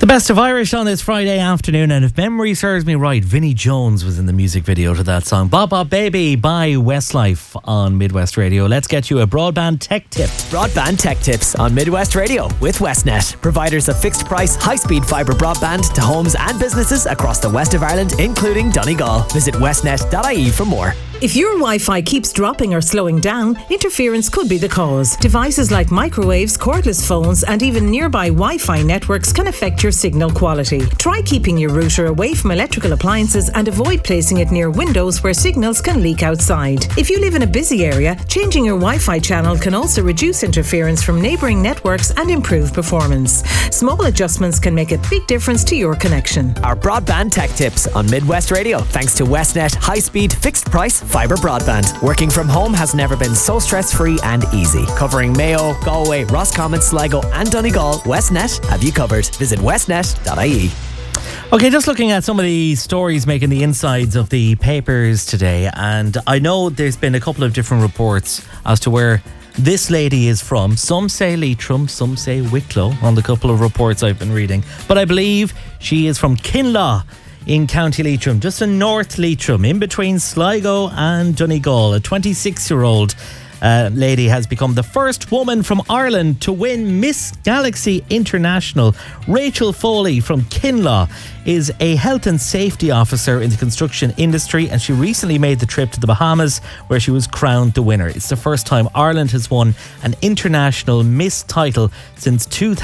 The best of Irish on this Friday afternoon, and if memory serves me right, Vinnie Jones was in the music video to that song. Bob Bob Baby by Westlife on Midwest Radio. Let's get you a broadband tech tip. Broadband tech tips on Midwest Radio with Westnet, providers of fixed price, high-speed fibre broadband to homes and businesses across the west of Ireland, including Donegal. Visit westnet.ie for more. If your Wi-Fi keeps dropping or slowing down, interference could be the cause. Devices like microwaves, cordless phones, and even nearby Wi-Fi networks can affect your signal quality. Try keeping your router away from electrical appliances and avoid placing it near windows where signals can leak outside. If you live in a busy area, changing your Wi-Fi channel can also reduce interference from neighbouring networks and improve performance. Small adjustments can make a big difference to your connection. Our broadband tech tips on Midwest Radio, thanks to Westnet high-speed, fixed-price fibre broadband. Working from home has never been so stress-free and easy. Covering Mayo, Galway, Roscommon, Sligo and Donegal, Westnet have you covered. Visit westnet.ie. Okay, just looking at some of the stories making the insides of the papers today, and I know there's been a couple of different reports as to where this lady is from. Some say Leitrim, some say Wicklow on the couple of reports I've been reading, but I believe she is from Kinlaw in County Leitrim, just in North Leitrim, in between Sligo and Donegal. A 26-year-old lady has become the first woman from Ireland to win Miss Galaxy International. Rachel Foley from Kinlaw is a health and safety officer in the construction industry, and she recently made the trip to the Bahamas where she was crowned the winner. It's the first time Ireland has won an international Miss title since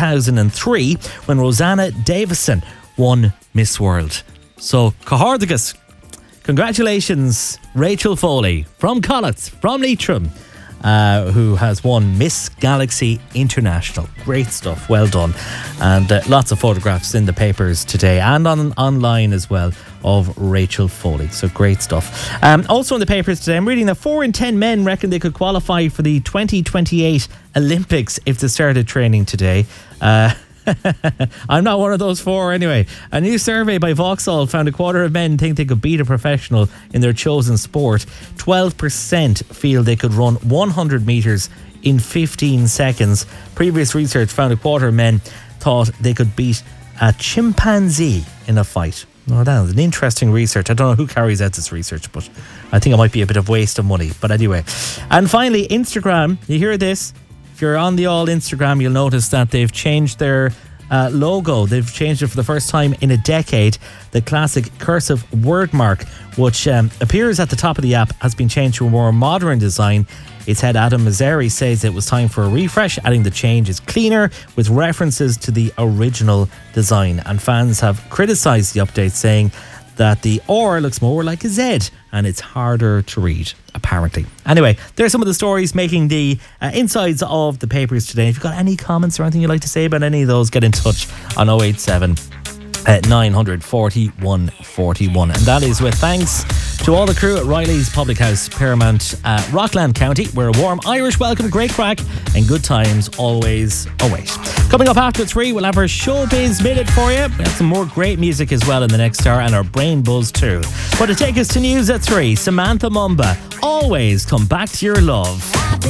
2003 when Rosanna Davison won Miss World. So, Cahordagus, congratulations, Rachel Foley from Connacht, from Leitrim, who has won Miss Galaxy International. Great stuff, well done. And lots of photographs in the papers today and online as well of Rachel Foley. So great stuff. Also in the papers today, I'm reading that 4 in 10 men reckon they could qualify for the 2028 Olympics if they started training today. I'm not one of those 4 anyway. A new survey by Vauxhall found a quarter of men think they could beat a professional in their chosen sport. 12% feel they could run 100 metres in 15 seconds. Previous research found a quarter of men thought they could beat a chimpanzee in a fight. Oh, that is an interesting research. I don't know who carries out this research, but I think it might be a bit of waste of money. But anyway. And finally, Instagram. You hear this? If you're on the old Instagram, you'll notice that they've changed their logo. They've changed it for the first time in a decade. The classic cursive word mark, which appears at the top of the app, has been changed to a more modern design. Its head Adam Mazzari says it was time for a refresh, adding the change is cleaner with references to the original design. And fans have criticised the update, saying that the R looks more like a Z and it's harder to read, apparently. Anyway, there's some of the stories making the insides of the papers today. If you've got any comments or anything you'd like to say about any of those, get in touch on 087 900 4141. And that is with thanks to all the crew at Riley's Public House, Paramount, Rockland County, where a warm Irish welcome, great crack and good times always await. Coming up after 3, we'll have our Showbiz Minute for you. We have some more great music as well in the next hour, and our Brain Buzz too. But to take us to news at 3, Samantha Mumba, Always Come Back to Your Love.